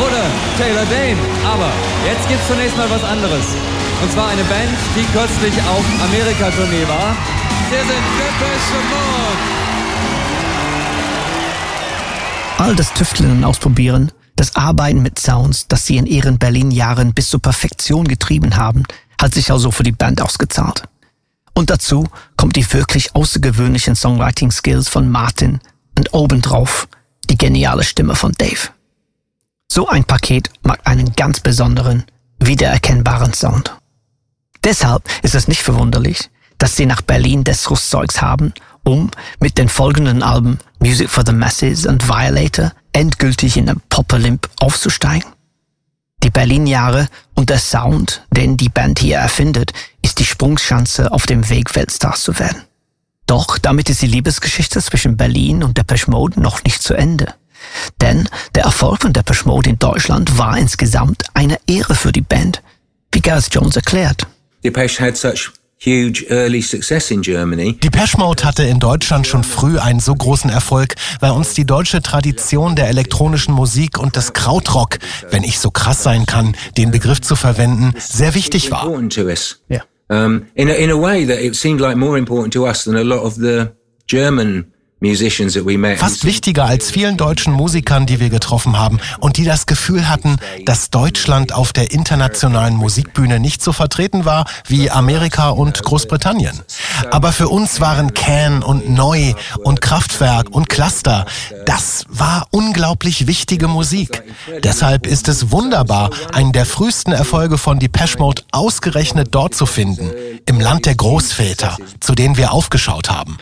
oder Taylor Dayne. Aber jetzt gibt's zunächst mal was anderes. Und zwar eine Band, die kürzlich auf Amerika-Tournee war. Hier sind Depeche Mode. All das Tüfteln und Ausprobieren, das Arbeiten mit Sounds, das sie in ihren Berlin-Jahren bis zur Perfektion getrieben haben, hat sich also für die Band ausgezahlt. Und dazu kommt die wirklich außergewöhnlichen Songwriting-Skills von Martin und obendrauf die geniale Stimme von Dave. So ein Paket macht einen ganz besonderen, wiedererkennbaren Sound. Deshalb ist es nicht verwunderlich, dass sie nach Berlin des Rüstzeugs haben, um mit den folgenden Alben Music for the Masses und Violator endgültig in den Pop-Olymp aufzusteigen. Die Berlin-Jahre und der Sound, den die Band hier erfindet, ist die Sprungschanze auf dem Weg, Weltstars zu werden. Doch damit ist die Liebesgeschichte zwischen Berlin und Depeche Mode noch nicht zu Ende. Denn der Erfolg von Depeche Mode in Deutschland war insgesamt eine Ehre für die Band, wie Gareth Jones erklärt. Depeche had such huge early success in Germany. Depeche Mode hatte in Deutschland schon früh einen so großen Erfolg, weil uns die deutsche Tradition der elektronischen Musik und des Krautrock, wenn ich so krass sein kann, den Begriff zu verwenden, sehr wichtig war. Ja. In a way that it seemed like more important to us than a lot of the German musicians that we met. Fast wichtiger als vielen deutschen Musikern, die wir getroffen haben und die das Gefühl hatten, dass Deutschland auf der internationalen Musikbühne nicht so vertreten war wie Amerika und Großbritannien. Aber für uns waren Can und Neu und Kraftwerk und Cluster, das war unglaublich wichtige Musik. Deshalb ist es wunderbar, einen der frühesten Erfolge von Depeche Mode ausgerechnet dort zu finden, im Land der Großväter, zu denen wir aufgeschaut haben.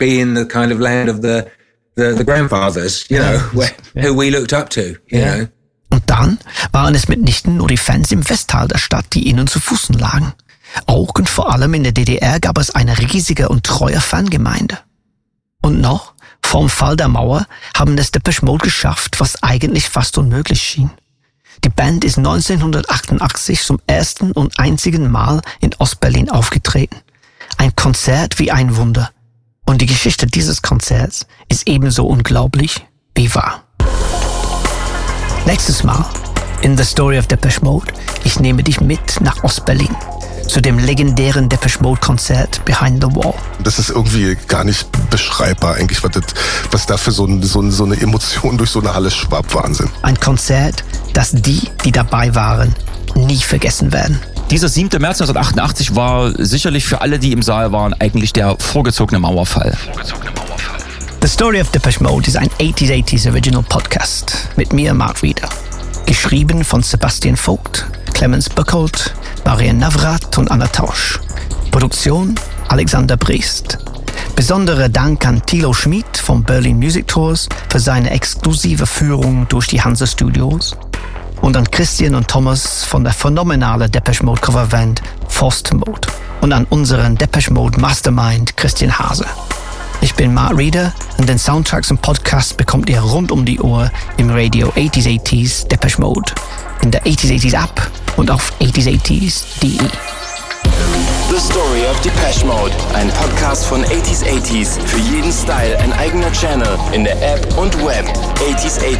The grandfathers, you know, who we looked up to, you know. Und dann waren es mitnichten nur die Fans im Westteil der Stadt, die ihnen zu Füßen lagen. Auch und vor allem in der DDR gab es eine riesige und treue Fangemeinde. Und noch, vorm Fall der Mauer, haben es Depeche Mode geschafft, was eigentlich fast unmöglich schien. Die Band ist 1988 zum ersten und einzigen Mal in Ostberlin aufgetreten. Ein Konzert wie ein Wunder. Und die Geschichte dieses Konzerts ist ebenso unglaublich wie wahr. Nächstes Mal in The Story of Depeche Mode, ich nehme dich mit nach Ostberlin zu dem legendären Depeche Mode Konzert Behind the Wall. Das ist irgendwie gar nicht beschreibbar eigentlich, was da für so eine Emotion durch so eine Halle schwappt. Wahnsinn. Ein Konzert, das die dabei waren, nie vergessen werden. Dieser 7. März 1988 war sicherlich für alle, die im Saal waren, eigentlich der vorgezogene Mauerfall. The Story of Depeche Mode ist ein 80s Original Podcast mit mir, Mark Rieder. Geschrieben von Sebastian Vogt, Clemens Böckholt, Marian Navrat und Anna Tausch. Produktion Alexander Briest. Besonderer Dank an Thilo Schmid vom Berlin Music Tours für seine exklusive Führung durch die Hansa Studios. Und an Christian und Thomas von der phänomenalen Depeche Mode Coverband Forced Mode. Und an unseren Depeche Mode Mastermind Christian Hase. Ich bin Mark Rieder und den Soundtracks und Podcasts bekommt ihr rund um die Uhr im Radio 80s Depeche Mode, in der 80s App und auf 80s80s.de. The Story of Depeche Mode, ein Podcast von 80s80s. Für jeden Style ein eigener Channel in der App und Web. 80s80